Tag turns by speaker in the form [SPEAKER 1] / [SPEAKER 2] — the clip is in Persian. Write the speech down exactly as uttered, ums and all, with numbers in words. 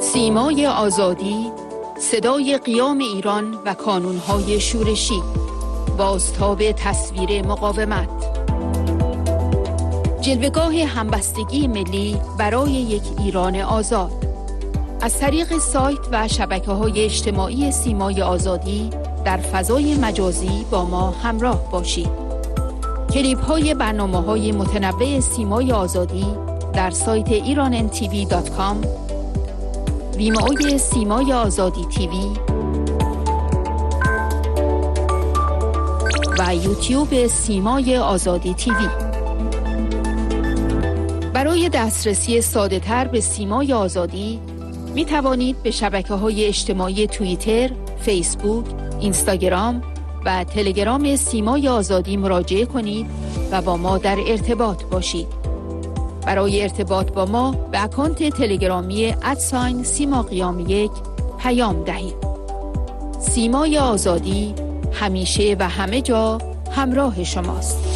[SPEAKER 1] سیمای آزادی، صدای قیام ایران و کانونهای شورشی، بازتاب تصویر مقاومت. جلوه‌گاه همبستگی ملی برای یک ایران آزاد. از طریق سایت و شبکه‌های اجتماعی سیمای آزادی در فضای مجازی با ما همراه باشید. کلیپ‌های برنامه‌های متنوع سیمای آزادی در سایت ایران ان تی وی دات کام، ویمئوی سیمای آزادی تیوی و یوتیوب سیمای آزادی تیوی. برای دسترسی ساده‌تر به سیمای آزادی می توانید به شبکه‌های اجتماعی توییتر، فیسبوک، اینستاگرام و تلگرام سیمای آزادی مراجعه کنید و با ما در ارتباط باشید. برای ارتباط با ما به اکانت تلگرامی ادساین سیما قیام یک پیام دهید. سیمای آزادی همیشه و همه جا همراه شماست.